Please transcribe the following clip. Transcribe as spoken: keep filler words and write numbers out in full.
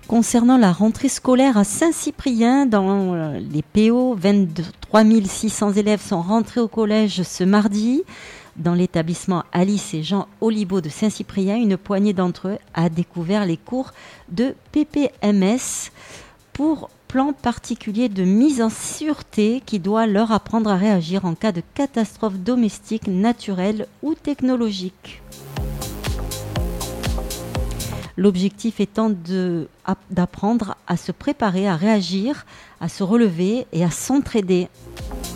Concernant la rentrée scolaire à Saint-Cyprien, dans euh, les P O, vingt-trois mille six cents élèves sont rentrés au collège ce mardi. Dans l'établissement Alice et Jean Olibaud de Saint-Cyprien, une poignée d'entre eux a découvert les cours de P P M S pour plan particulier de mise en sûreté qui doit leur apprendre à réagir en cas de catastrophe domestique, naturelle ou technologique. L'objectif étant de, d'apprendre à se préparer, à réagir, à se relever et à s'entraider.